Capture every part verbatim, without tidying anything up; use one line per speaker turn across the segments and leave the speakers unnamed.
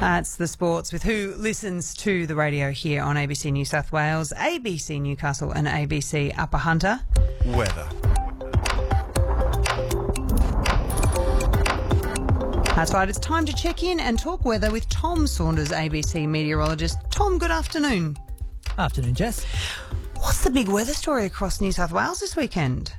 Uh, it's the sports with who listens to the radio here on A B C New South Wales, A B C Newcastle and A B C Upper Hunter.
Weather.
That's right, it's time to check in and talk weather with Tom Saunders, A B C meteorologist. Tom, good afternoon.
Afternoon, Jess.
What's the big weather story across New South Wales this weekend?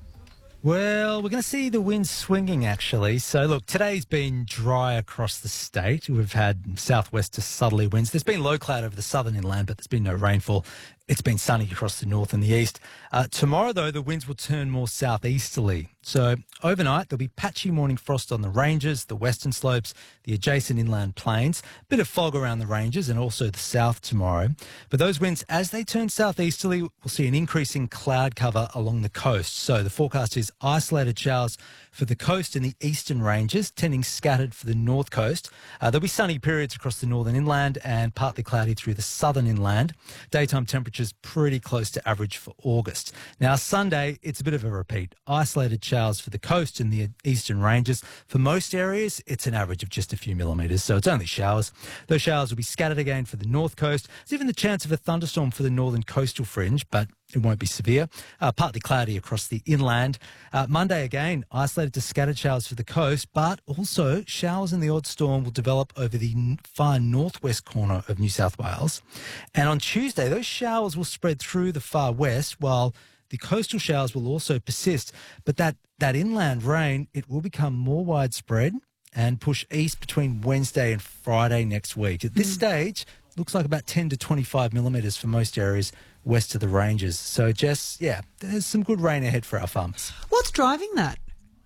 Well, we're going to see the winds swinging, actually. So, look, today's been dry across the state. We've had southwest to southerly winds. There's been low cloud over the southern inland, but there's been no rainfall. It's been sunny across the north and the east. Uh, tomorrow, though, the winds will turn more southeasterly. So overnight, there'll be patchy morning frost on the ranges, the western slopes, the adjacent inland plains. A bit of fog around the ranges and also the south tomorrow. But those winds, as they turn southeasterly, we'll see an increasing cloud cover along the coast. So the forecast is isolated showers for the coast and the eastern ranges, tending scattered for the north coast. Uh, there'll be sunny periods across the northern inland and partly cloudy through the southern inland. Daytime temperatures pretty close to average for August. Now, Sunday, it's a bit of a repeat. Isolated showers for the coast and the eastern ranges. For most areas, it's an average of just a few millimetres, so it's only showers. Those showers will be scattered again for the north coast. There's even the chance of a thunderstorm for the northern coastal fringe, but it won't be severe. Uh, partly cloudy across the inland. Uh, Monday again, isolated to scattered showers for the coast, but also showers and the odd storm will develop over the n- far northwest corner of New South Wales. And on Tuesday, those showers will spread through the far west, while the coastal showers will also persist. But that, that inland rain, it will become more widespread and push east between Wednesday and Friday next week. At this mm. stage, looks like about ten to twenty-five millimetres for most areas west of the ranges. So, Jess, yeah, there's some good rain ahead for our farmers.
What's driving that?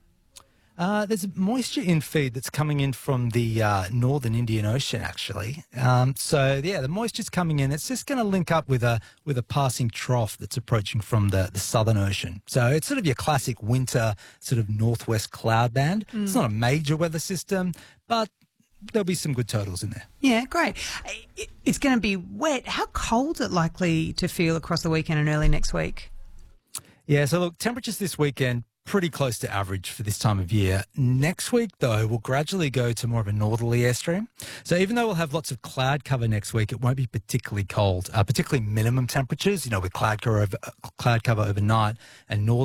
Uh, there's a moisture infeed that's coming in from the uh, northern Indian Ocean, actually. Um, so, yeah, the moisture's coming in. It's just going to link up with a with a passing trough that's approaching from the, the southern ocean. So it's sort of your classic winter sort of northwest cloud band. Mm. It's not a major weather system, but there'll be some good totals in there.
Yeah, great. It's going to be wet. How cold is it likely to feel across the weekend and early next week?
Yeah, so look, temperatures this weekend pretty close to average for this time of year. Next week, though, we'll gradually go to more of a northerly airstream. So even though we'll have lots of cloud cover next week, it won't be particularly cold, uh, particularly minimum temperatures, you know, with cloud cover, over, uh, cloud cover overnight and northern